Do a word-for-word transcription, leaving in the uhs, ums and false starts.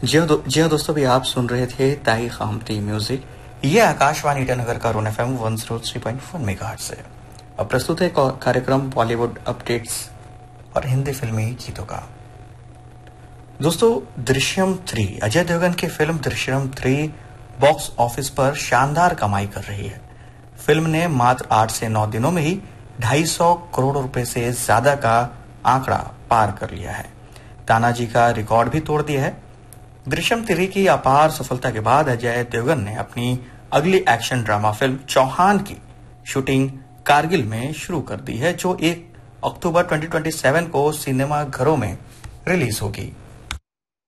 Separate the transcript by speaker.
Speaker 1: जी हाँ दो, जी हाँ दोस्तों, भी आप सुन रहे थे ताई खामती म्यूजिक। ये आकाशवाणी ईटानगर का रोन FM one zero three point one megahertz से। अब प्रस्तुत है का- कार्यक्रम बॉलीवुड अपडेट्स और हिंदी फिल्मी गीतों का। दोस्तों, दृश्यम थ्री, अजय देवगन की film Drishyam three box office पर शानदार कमाई कर रही है। फिल्म ने मात्र आठ से नौ दिनों में ही ढाई सौ करोड़ रुपए से ज्यादा का आंकड़ा पार कर लिया है। तानाजी का रिकॉर्ड भी तोड़ दिया है। दृश्यम थ्री की अपार सफलता के बाद अजय देवगन ने अपनी अगली एक्शन ड्रामा फिल्म चौहान की शूटिंग कारगिल में शुरू कर दी है, जो एक अक्टूबर दो हज़ार सत्ताईस को सिनेमा घरों में रिलीज होगी।